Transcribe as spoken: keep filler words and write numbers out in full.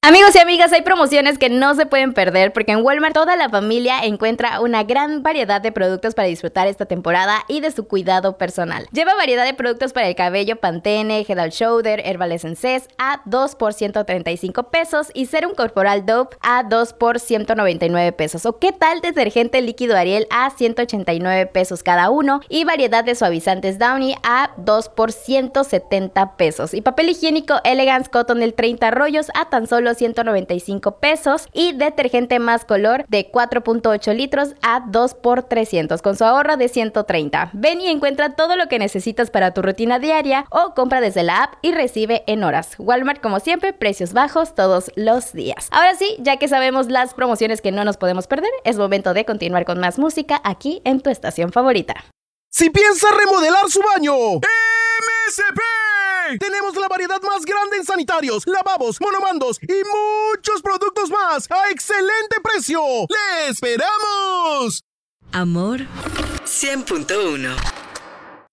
Amigos y amigas, hay promociones que no se pueden perder porque en Walmart toda la familia encuentra una gran variedad de productos para disfrutar esta temporada y de su cuidado personal. Lleva variedad de productos para el cabello, Pantene, Head and Shoulder, Herbal Essences a dos por ciento treinta y cinco pesos y Serum Corporal Dove a dos por ciento noventa y nueve pesos. ¿O qué tal detergente líquido Ariel a ciento ochenta y nueve pesos cada uno y variedad de suavizantes Downy a dos por ciento setenta pesos? Y papel higiénico Elegance Cotton el treinta rollos a tan solo ciento noventa y cinco pesos y detergente Más Color de cuatro punto ocho litros a dos por trescientos con su ahorro de ciento treinta. Ven y encuentra todo lo que necesitas para tu rutina diaria o compra desde la app y recibe en horas. Walmart, como siempre, precios bajos todos los días. Ahora sí, ya que sabemos las promociones que no nos podemos perder, es momento de continuar con más música aquí en tu estación favorita. Si piensa remodelar su baño, M S P. Tenemos la variedad más grande en sanitarios, lavabos, monomandos y muchos productos más a excelente precio. ¡Le esperamos! Amor cien punto uno.